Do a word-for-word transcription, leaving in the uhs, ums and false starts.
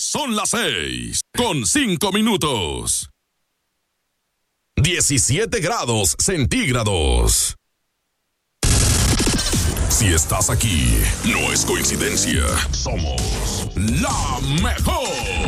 Son las seis, con cinco minutos. diecisiete grados centígrados. Si estás aquí, no es coincidencia. Somos la mejor.